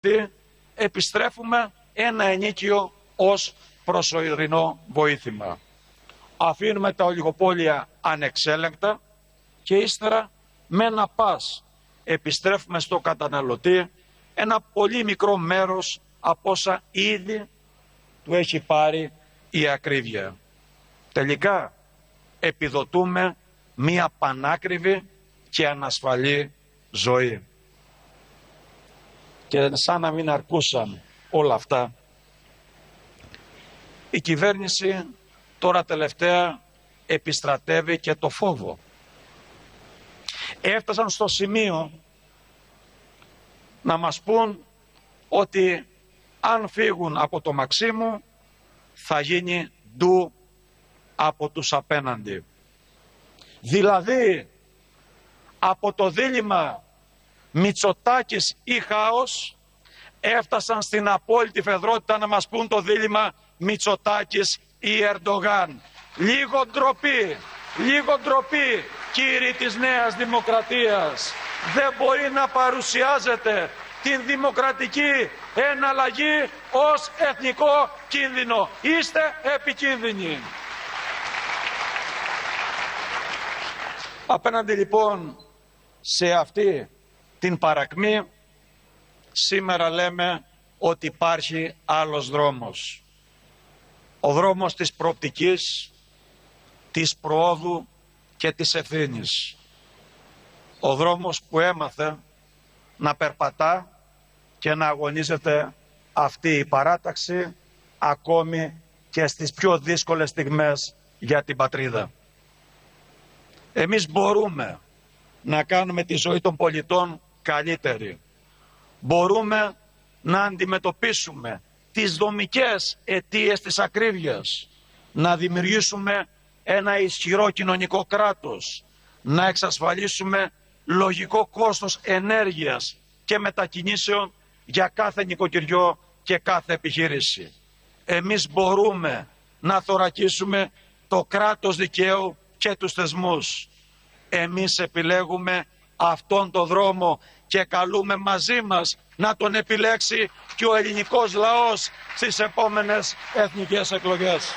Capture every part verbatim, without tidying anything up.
επιστρέφουμε ένα ενίκιο ως προσωρινό βοήθημα. Αφήνουμε τα ολιγοπόλια ανεξέλεγκτα και ύστερα με ένα πας επιστρέφουμε στο καταναλωτή ένα πολύ μικρό μέρος από όσα ήδη του έχει πάρει η ακρίβεια. Τελικά επιδοτούμε μία πανάκριβη και ανασφαλή ζωή. Και σαν να μην αρκούσαν όλα αυτά, η κυβέρνηση τώρα τελευταία επιστρατεύει και το φόβο. Έφτασαν στο σημείο να μας πούν ότι αν φύγουν από το Μαξίμου θα γίνει ντου από τους απέναντι. Δηλαδή από το δίλημμα Μητσοτάκης ή χάος έφτασαν στην απόλυτη φεδρότητα να μας πούν το δίλημμα Μητσοτάκης ή Ερντογάν. Λίγο ντροπή, λίγο ντροπή κύριοι της Νέας Δημοκρατίας. Δεν μπορεί να παρουσιάζεται την δημοκρατική εναλλαγή ως εθνικό κίνδυνο. Είστε επικίνδυνοι. Απέναντι λοιπόν σε αυτή την παρακμή, σήμερα λέμε ότι υπάρχει άλλος δρόμος. Ο δρόμος της προοπτικής, της προόδου και της ευθύνης. Ο δρόμος που έμαθε να περπατά και να αγωνίζεται αυτή η παράταξη ακόμη και στις πιο δύσκολες στιγμές για την πατρίδα. Εμείς μπορούμε να κάνουμε τη ζωή των πολιτών καλύτερη. Μπορούμε να αντιμετωπίσουμε τις δομικές αιτίες της ακρίβειας, να δημιουργήσουμε ένα ισχυρό κοινωνικό κράτος, να εξασφαλίσουμε λογικό κόστος ενέργειας και μετακινήσεων για κάθε νοικοκυριό και κάθε επιχείρηση. Εμείς μπορούμε να θωρακίσουμε το κράτος δικαίου και τους θεσμούς. Εμείς επιλέγουμε αυτόν τον δρόμο και καλούμε μαζί μας να τον επιλέξει και ο ελληνικός λαός στις επόμενες εθνικές εκλογές.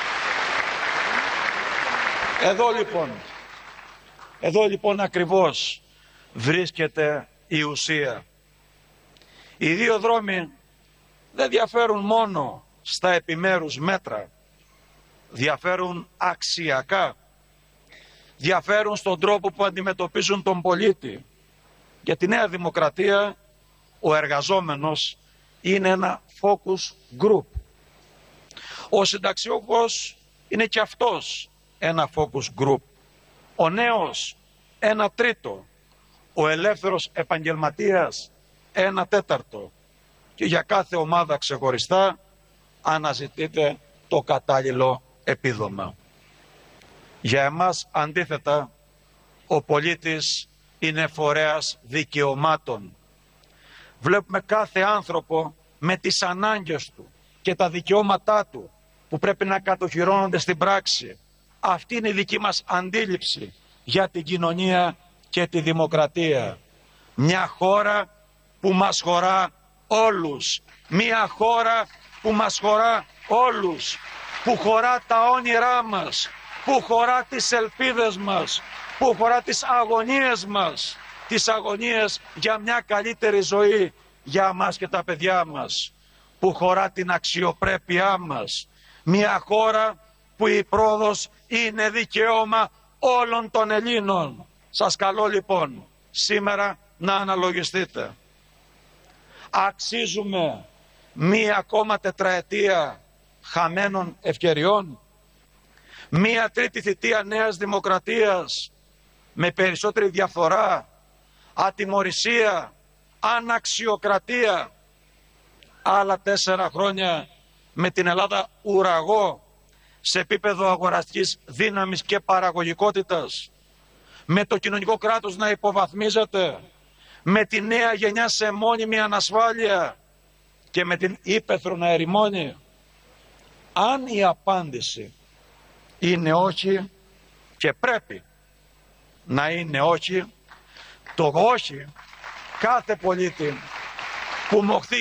Εδώ λοιπόν, εδώ λοιπόν ακριβώς βρίσκεται η ουσία. Οι δύο δρόμοι δεν διαφέρουν μόνο στα επιμέρους μέτρα, διαφέρουν αξιακά, διαφέρουν στον τρόπο που αντιμετωπίζουν τον πολίτη. Για τη Νέα Δημοκρατία ο εργαζόμενος είναι ένα focus group. Ο συνταξιούχος είναι και αυτός ένα focus group. Ο νέος ένα τρίτο. Ο ελεύθερος επαγγελματίας ένα τέταρτο. Και για κάθε ομάδα ξεχωριστά αναζητείται το κατάλληλο επίδομα. Για εμάς αντίθετα ο πολίτης είναι φορέας δικαιωμάτων. Βλέπουμε κάθε άνθρωπο με τις ανάγκες του και τα δικαιώματά του που πρέπει να κατοχυρώνονται στην πράξη. Αυτή είναι η δική μας αντίληψη για την κοινωνία και τη δημοκρατία. Μια χώρα που μας χωρά όλους. Μια χώρα που μας χωρά όλους. Που χωρά τα όνειρά μας. Που χωρά τις ελπίδες μας. Που χωρά τις αγωνίες μας. Τις αγωνίες για μια καλύτερη ζωή για μας και τα παιδιά μας. Που χωρά την αξιοπρέπειά μας. Μια χώρα που η πρόοδος είναι δικαίωμα όλων των Ελλήνων. Σας καλώ λοιπόν σήμερα να αναλογιστείτε. Αξίζουμε μία ακόμα τετραετία χαμένων ευκαιριών, μία τρίτη θητεία Νέας Δημοκρατίας με περισσότερη διαφθορά, ατιμωρησία, αναξιοκρατία, άλλα τέσσερα χρόνια με την Ελλάδα ουραγό σε επίπεδο αγοραστικής δύναμης και παραγωγικότητας, με το κοινωνικό κράτος να υποβαθμίζεται, με τη νέα γενιά σε μόνιμη ανασφάλεια και με την ύπαιθρο να ερημώνει. Αν η απάντηση είναι όχι, και πρέπει να είναι όχι, το όχι κάθε πολίτη που μοχθεί